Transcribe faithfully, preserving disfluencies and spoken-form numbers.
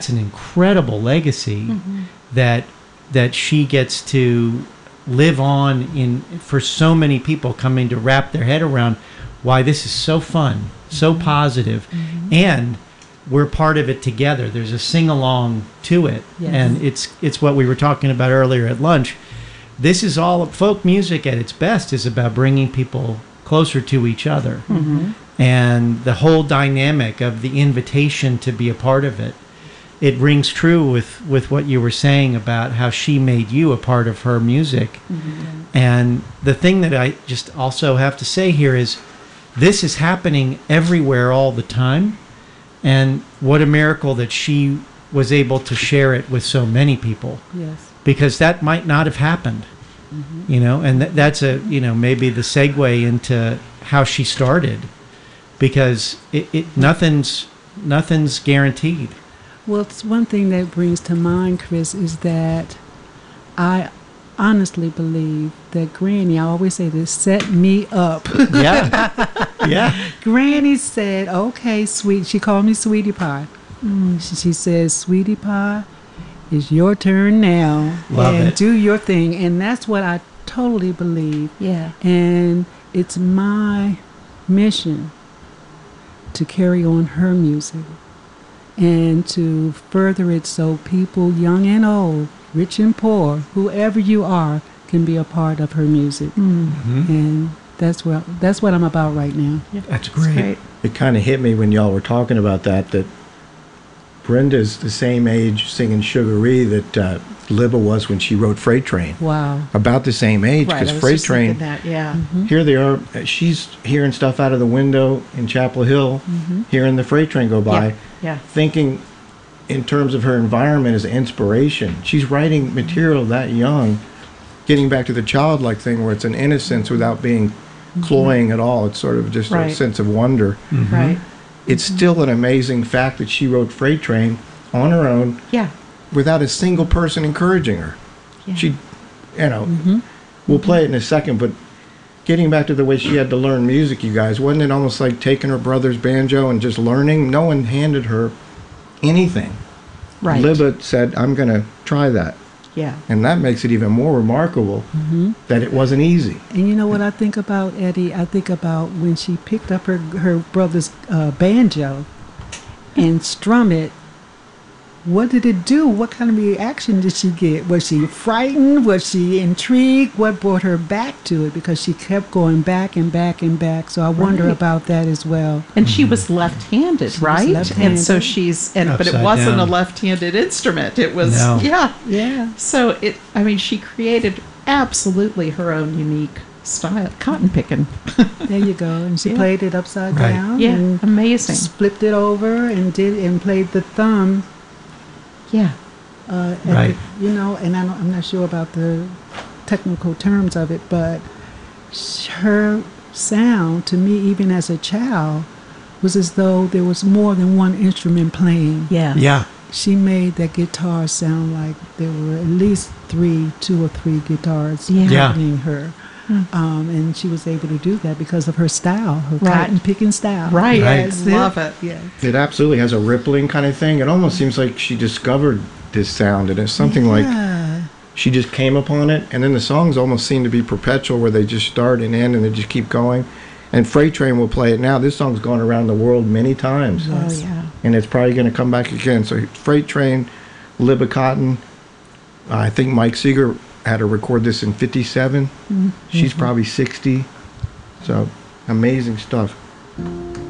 It's an incredible legacy Mm-hmm. that that she gets to live on in for so many people coming to wrap their head around why this is so fun, so positive, Mm-hmm. and we're part of it together. There's a sing along to it, Yes. and it's it's what we were talking about earlier at lunch. This is all folk music at its best is about bringing people closer to each other, Mm-hmm. and the whole dynamic of the invitation to be a part of it. It rings true with, with what you were saying about how she made you a part of her music. Mm-hmm. And the thing that I just also have to say here is this is happening everywhere all the time. And what a miracle that she was able to share it with so many people, Yes. because that might not have happened, Mm-hmm. you know, and th- that's a, you know, maybe the segue into how she started, because it, it nothing's, nothing's guaranteed. Well, it's one thing that brings to mind, Chris, is that I honestly believe that Granny, I always say this, set me up. Yeah. Yeah. Granny said, okay, sweet. She called me Sweetie Pie. Mm, she, she says, Sweetie Pie, it's your turn now. Love and it. do your thing. And that's what I totally believe. Yeah. And it's my mission to carry on her music and to further it so people, young and old, rich and poor, whoever you are, can be a part of her music. Mhm. And that's what that's what I'm about right now. That's great. It kind of hit me when y'all were talking about that, that Brenda's the same age singing Sugaree that uh, Libba was when she wrote Freight Train. Wow. About the same age, Right. because I was Freight just Train, thinking that. Yeah. Mm-hmm. here they are, uh, she's hearing stuff out of the window in Chapel Hill, Mm-hmm. hearing the freight train go by, Yeah. Yeah. thinking in terms of her environment as inspiration. She's writing material that young, getting back to the childlike thing where it's an innocence without being cloying at all. It's sort of just a Right. sense of wonder. Mhm. Right. It's still an amazing fact that she wrote Freight Train on her own Yeah. without a single person encouraging her. Yeah. She, you know, Mm-hmm. we'll play it in a second, but getting back to the way she had to learn music, you guys, wasn't it almost like taking her brother's banjo and just learning? No one handed her anything. Right. Libba said, I'm going to try that. Yeah. And that makes it even more remarkable Mm-hmm. that it wasn't easy. And you know what I think about, Eddie? I think about when she picked up her her brother's uh, banjo and strum it. What did it do? What kind of reaction did she get? Was she frightened? Was she intrigued? What brought her back to it? Because she kept going back and back and back. So I wonder Right. about that as well. And she was left-handed, She was right? left-handed. And so she's and but it Upside wasn't down. a left-handed instrument. It was No. yeah. Yeah. So it I mean she created absolutely her own unique style, cotton picking. There you go. And she Yeah. played it upside Right. down. Yeah, And amazing. flipped it over and did and played the thumb. Yeah. Uh, at Right. the- you know, and I don't, I'm not sure about the technical terms of it, but sh- her sound to me, even as a child, was as though there was more than one instrument playing. Yeah. Yeah. She made that guitar sound like there were at least three, two or three guitars Yeah. Yeah. accompanying her. Hmm. Um, and she was able to do that because of her style, her Right. cotton picking style. Right. Right. That's Love it. Yeah. It absolutely has a rippling kind of thing. It almost seems like she discovered this sound, and it's something like Yeah. she just came upon it, and then the songs almost seem to be perpetual where they just start and end and they just keep going. And Freight Train will play it now. This song's gone around the world many times, Oh Yes. yeah. and it's probably going to come back again. So Freight Train, Libba Cotton, I think Mike Seeger had to record this in fifty-seven. She's probably sixty. So amazing stuff.